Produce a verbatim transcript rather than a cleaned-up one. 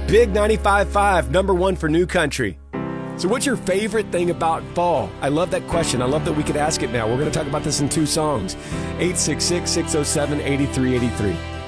Big ninety-five point five, number one for New Country. So what's your favorite thing about fall? I love that question. I love that we could ask it now. We're going to talk about this in two songs. eight six six, six oh seven, eight three eight three.